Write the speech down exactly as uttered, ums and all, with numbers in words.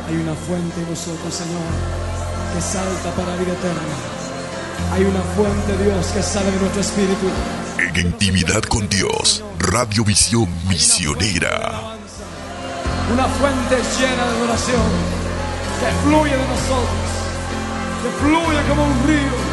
Hay una fuente en nosotros, Señor, que salta para la vida eterna. Hay una fuente, Dios, que sale de nuestro espíritu. En intimidad con Dios, Radiovisión Misionera. Una fuente llena de adoración que fluye de nosotros, que fluye como un río.